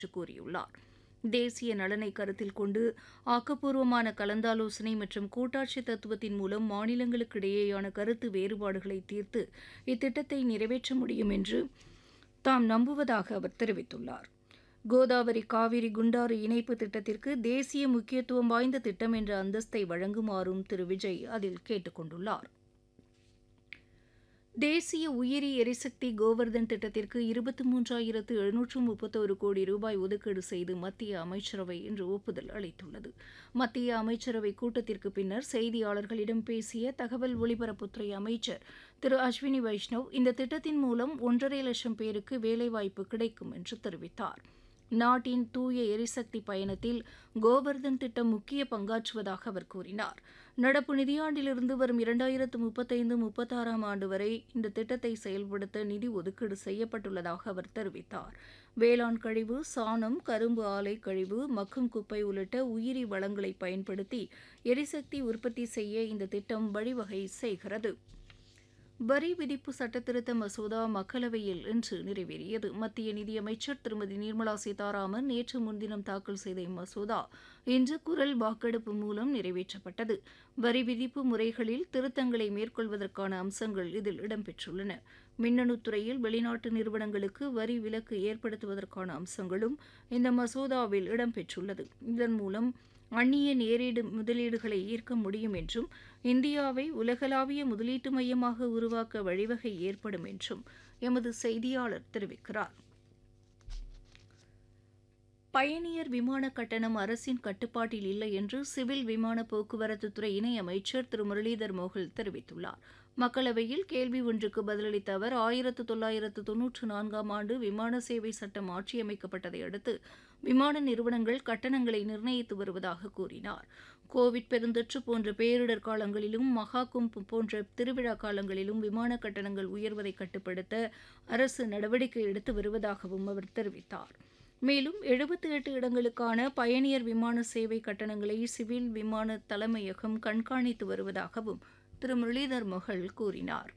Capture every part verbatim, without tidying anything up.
என்று கூறியுள்ளார். தேசிய நலனை கருத்தில் கொண்டு ஆக்கப்பூர்வமான கலந்தாலோசனை மற்றும் கூட்டாட்சி தத்துவத்தின் மூலம் மாநிலங்களுக்கிடையேயான கருத்து வேறுபாடுகளை தீர்த்து இத்திட்டத்தை நிறைவேற்ற முடியும் என்று தாம் நம்புவதாக அவர் தெரிவித்துள்ளார். கோதாவரி காவிரி குண்டாறு இணைப்பு திட்டத்திற்கு தேசிய முக்கியத்துவம் வாய்ந்த திட்டம் என்ற அந்தஸ்தை வழங்குமாறும் திரு விஜய் அதில் கேட்டுக் கொண்டுள்ளார். தேசிய உயிரி எரிசக்தி கோவர்தன் திட்டத்திற்கு இருபத்தி மூன்றாயிரத்து எழுநூற்று முப்பத்தோரு கோடி ரூபாய் ஒதுக்கீடு செய்து மத்திய அமைச்சரவை இன்று ஒப்புதல் அளித்துள்ளது. மத்திய அமைச்சரவை கூட்டத்திற்கு பின்னர் செய்தியாளர்களிடம் பேசிய தகவல் ஒலிபரப்புத்துறை அமைச்சர் திரு அஸ்வினி வைஷ்ணவ் இந்த திட்டத்தின் மூலம் ஒன்றரை லட்சம் பேருக்கு வேலைவாய்ப்பு கிடைக்கும் என்று தெரிவித்தார். நாட்டின் தூய எரிசக்தி பயணத்தில் கோவர்தன் திட்டம் முக்கிய பங்காற்றுவதாக அவர் கூறினார். நடப்பு நிதியாண்டிலிருந்து வரும் இரண்டாயிரத்து முப்பத்தைந்து முப்பத்தாறாம் ஆண்டு வரை இந்த திட்டத்தை செயல்படுத்த நிதி ஒதுக்கீடு செய்யப்பட்டுள்ளதாக அவர் தெரிவித்தார். வேளாண் கழிவு, சாணம், கரும்பு ஆலை கழிவு, மக்கும் குப்பை உள்ளிட்ட உயிரி வளங்களை பயன்படுத்தி எரிசக்தி உற்பத்தி செய்ய இந்த திட்டம் வழிவகை செய்கிறது. வரி விதிப்பு சட்டத்திருத்த மசோதா மக்களவையில் இன்று நிறைவேறியது. மத்திய நிதியமைச்சர் திருமதி நிர்மலா சீதாராமன் நேற்று முன்தினம் தாக்கல் செய்த இம்மசோதா இன்று குரல் வாக்கெடுப்பு மூலம் நிறைவேற்றப்பட்டது. வரி விதிப்பு முறைகளில் திருத்தங்களை மேற்கொள்வதற்கான அம்சங்கள் இதில் இடம்பெற்றுள்ளன. மின்னணு துறையில் வெளிநாட்டு நிறுவனங்களுக்கு வரி விலக்கு ஏற்படுத்துவதற்கான அம்சங்களும் இந்த மசோதாவில் இடம்பெற்றுள்ளது. இதன் மூலம் அந்நிய நேரடி முதலீடுகளை ஈர்க்க முடியும் என்றும் இந்தியாவை உலகளாவிய முதலீட்டு மையமாக உருவாக்க வழிவகை ஏற்படும் என்றும் எமது செய்தியாளர் தெரிவிக்கிறார். பயணியர் விமான கட்டணம் அரசின் கட்டுப்பாட்டில் இல்லை என்று சிவில் விமான போக்குவரத்துத்துறை இணையமைச்சர் திரு முரளிதர் மோகல் தெரிவித்துள்ளார். மக்களவையில் கேள்வி ஒன்றுக்கு பதிலளித்த அவர் ஆயிரத்து தொள்ளாயிரத்து தொன்னூற்று நான்காம் ஆண்டு விமான சேவை சட்டம் மாற்றியமைக்கப்பட்டதை அடுத்து விமான நிறுவனங்கள் கட்டணங்களை நிர்ணயித்து வருவதாக கூறினார். கோவிட் பெருந்தொற்று போன்ற பேரிடர் காலங்களிலும் மகா கும்ப் போன்ற திருவிழா காலங்களிலும் விமான கட்டணங்கள் உயர்வதை கட்டுப்படுத்த அரசு நடவடிக்கை எடுத்து வருவதாகவும் அவர் தெரிவித்தார். மேலும் எழுபத்தி எட்டு இடங்களுக்கான பயணியர் விமான சேவை கட்டணங்களை சிவில் விமான தலைமையகம் கண்காணித்து வருவதாகவும் திரு முரளிதர் மொஹல் கூறினார்.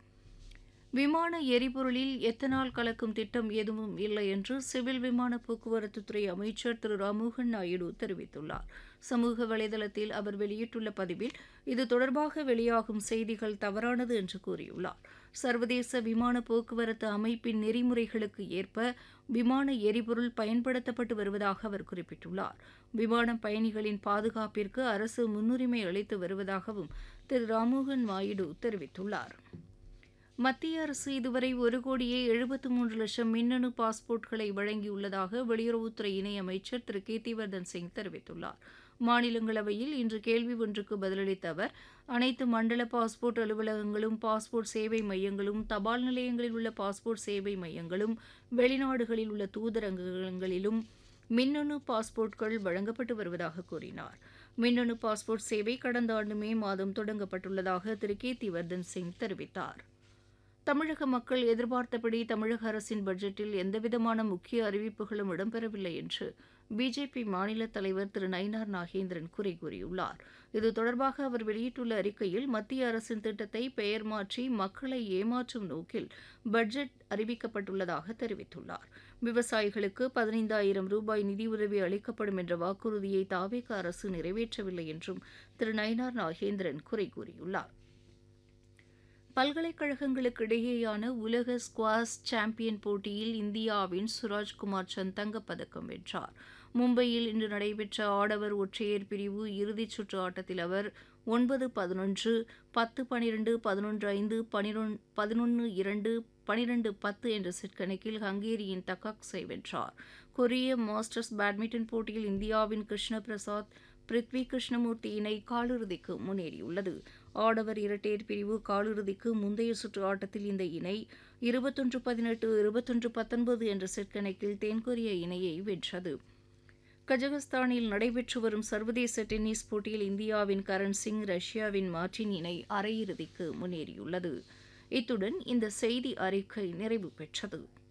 விமான எரிபொருளில் எத்தனால் கலக்கும் திட்டம் எதுவும் இல்லை என்று சிவில் விமான போக்குவரத்துத்துறை அமைச்சர் திரு ராம்மோகன் நாயுடு தெரிவித்துள்ளார். சமூக வலைதளத்தில் அவர் வெளியிட்டுள்ள பதிவில் இது தொடர்பாக வெளியாகும் செய்திகள் தவறானது என்று கூறியுள்ளார். சர்வதேச விமான போக்குவரத்து அமைப்பின் நெறிமுறைகளுக்கு ஏற்ப விமான எரிபொருள் பயன்படுத்தப்பட்டு வருவதாக அவர் குறிப்பிட்டுள்ளார். விமான பயணிகளின் பாதுகாப்பிற்கு அரசு முன்னுரிமை அளித்து வருவதாகவும் திரு ராம்மோகன் நாயுடு தெரிவித்துள்ளார். மத்திய அரசு இதுவரை ஒரு கோடியே எழுபத்து மூன்று லட்சம் மின்னணு பாஸ்போர்ட்களை வழங்கியுள்ளதாக வெளியுறவுத்துறை இணையமைச்சர் திரு கீர்த்திவர்தன் சிங் தெரிவித்துள்ளார். மாநிலங்களவையில் இன்று கேள்வி ஒன்றுக்கு பதிலளித்த அவர் அனைத்து மண்டல பாஸ்போர்ட் அலுவலகங்களும், பாஸ்போர்ட் சேவை மையங்களும், தபால் நிலையங்களில் உள்ள பாஸ்போர்ட் சேவை மையங்களும், வெளிநாடுகளில் உள்ள தூதரகங்களிலும் மின்னணு பாஸ்போர்ட்கள் வழங்கப்பட்டு வருவதாக கூறினார். மின்னணு பாஸ்போர்ட் சேவை கடந்த ஆண்டு மே மாதம் தொடங்கப்பட்டுள்ளதாக திரு கீர்த்திவர்தன் சிங் தெரிவித்தார். தமிழக மக்கள் எதிர்பார்த்தபடி தமிழக அரசின் பட்ஜெட்டில் எந்தவிதமான முக்கிய அறிவிப்புகளும் இடம்பெறவில்லை என்று பிஜேபி மாநில தலைவர் திரு நயினார் நாகேந்திரன் குறை கூறியுள்ளார். இது தொடர்பாக அவர் வெளியிட்டுள்ள அறிக்கையில் மத்திய அரசின் திட்டத்தை பெயர் மாற்றி மக்களை ஏமாற்றும் நோக்கில் பட்ஜெட் அறிவிக்கப்பட்டுள்ளதாக தெரிவித்துள்ளார். விவசாயிகளுக்கு பதினைந்தாயிரம் ரூபாய் நிதியுதவி அளிக்கப்படும் என்ற வாக்குறுதியை தாவேக அரசு நிறைவேற்றவில்லை என்றும் திரு நயினார் நாகேந்திரன் குறை கூறியுள்ளார். பல்கலைக்கழகங்களுக்கு இடையேயான உலக ஸ்குவாஷ் சாம்பியன் போட்டியில் இந்தியாவின் சுராஜ்குமார் சந்த் தங்கப்பதக்கம் வென்றார். மும்பையில் இன்று நடைபெற்ற ஆடவர் ஒற்றையர் பிரிவு இறுதிச் சுற்று ஆட்டத்தில் அவர் ஒன்பது பதினொன்று, பத்து பனிரெண்டு, பதினொன்று ஐந்து, பதினொன்று இரண்டு, பனிரெண்டு பத்து என்ற செட் கணக்கில் ஹங்கேரியின் தக்காக்ஸை வென்றார். கொரிய மாஸ்டர்ஸ் பேட்மிண்டன் போட்டியில் இந்தியாவின் கிருஷ்ண பிரசாத் பிருத்வி கிருஷ்ணமூர்த்தி இணை காலிறுதிக்கு முன்னேறியுள்ளது. ஆடவர் இரட்டையர் பிரிவு காலிறுதிக்கு முந்தைய சுற்று ஆட்டத்தில் இந்த இணை இருபத்தொன்று பதினெட்டு, இருபத்தொன்று பத்தொன்பது என்ற செட் கணக்கில் தென்கொரிய இணையை வென்றது. கஜகஸ்தானில் நடைபெற்று வரும் சர்வதேச டென்னிஸ் போட்டியில் இந்தியாவின் கரண் சிங், ரஷ்யாவின் மார்டின் இணை அரையிறுதிக்கு முன்னேறியுள்ளது. இத்துடன் இந்த செய்தி அறிக்கை நிறைவு பெற்றது.